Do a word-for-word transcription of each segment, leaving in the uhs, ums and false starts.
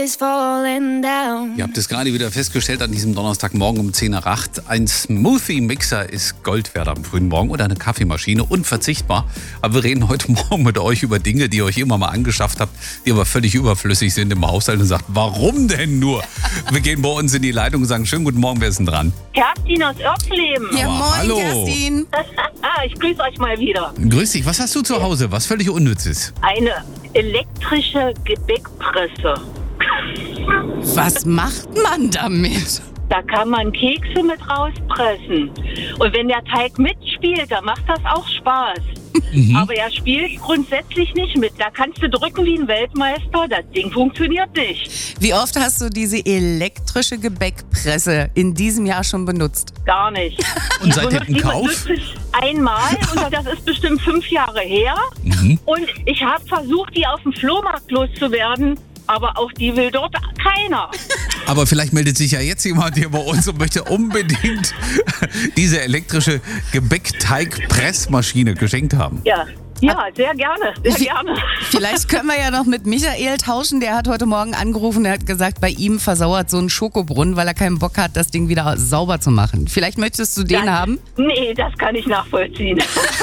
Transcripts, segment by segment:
is falling down. Ihr habt es gerade wieder festgestellt an diesem Donnerstagmorgen um zehn nach acht. Ein Smoothie-Mixer ist Gold wert am frühen Morgen oder eine Kaffeemaschine, unverzichtbar. Aber wir reden heute Morgen mit euch über Dinge, die ihr euch immer mal angeschafft habt, die aber völlig überflüssig sind im Haushalt und sagt, warum denn nur? Wir gehen bei uns in die Leitung und sagen, schönen guten Morgen, wer ist denn dran? Kerstin aus Örsleben. Ja, Aber moin, hallo. Kerstin. Ah, ich grüße euch mal wieder. Grüß dich, was hast du zu Hause, was völlig unnützes? Eine elektrische Gebäckpresse. Was macht man damit? Da kann man Kekse mit rauspressen. Und wenn der Teig mitspielt, dann macht das auch Spaß. Mhm. Aber er spielt grundsätzlich nicht mit. Da kannst du drücken wie ein Weltmeister. Das Ding funktioniert nicht. Wie oft hast du diese elektrische Gebäckpresse in diesem Jahr schon benutzt? Gar nicht. Und seit dem Kauf? Einmal und das ist bestimmt fünf Jahre her. Mhm. Und ich habe versucht, die auf dem Flohmarkt loszuwerden. Aber auch die will dort keiner. Aber vielleicht meldet sich ja jetzt jemand hier bei uns und möchte unbedingt diese elektrische Gebäckteigpressmaschine geschenkt haben. Ja, ja, sehr gerne, sehr gerne. Vielleicht können wir ja noch mit Michael tauschen. Der hat heute Morgen angerufen, der hat gesagt, bei ihm versauert so ein Schokobrunnen, weil er keinen Bock hat, das Ding wieder sauber zu machen. Vielleicht möchtest du den das, haben? Nee, das kann ich nachvollziehen.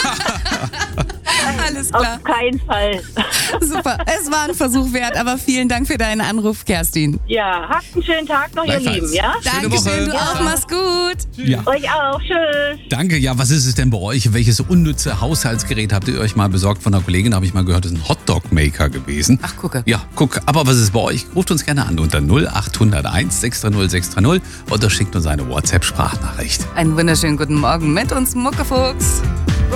Alles klar. Auf keinen Fall. Super, es war ein Versuch wert, aber vielen Dank für deinen Anruf, Kerstin. Ja, habt einen schönen Tag noch, ihr Gleichfalls. Lieben, ja? Schöne Dankeschön, Woche. du auch, mach's gut. Ja. Euch auch, tschüss. Danke, ja, was ist es denn bei euch? Welches unnütze Haushaltsgerät habt ihr euch mal besorgt? Von einer Kollegin habe ich mal gehört, das ist ein Hotdog-Maker gewesen. Ach, gucke. Ja, guck, aber was ist bei euch? Ruft uns gerne an unter null acht null eins sechs drei null sechs drei null oder schickt uns eine WhatsApp-Sprachnachricht. Einen wunderschönen guten Morgen mit uns, Muckefuchs.